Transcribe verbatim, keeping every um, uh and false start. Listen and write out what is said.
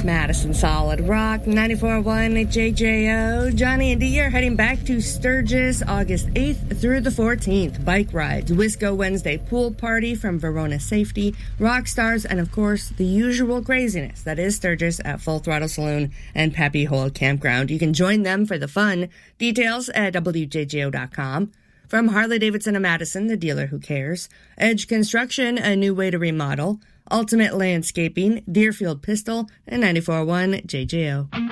Madison Solid Rock, ninety-four point one J J O. Johnny and Dee are heading back to Sturgis August eighth through the fourteenth. Bike rides, Wisco Wednesday pool party from Verona Safety, rock stars, and of course, the usual craziness that is Sturgis at Full Throttle Saloon and Pappy Hole Campground. You can join them for the fun. Details at W J J O dot com. From Harley-Davidson of Madison, the dealer who cares. Edge Construction, a new way to remodel. Ultimate Landscaping, Deerfield Pistol, and ninety-four point one J J O.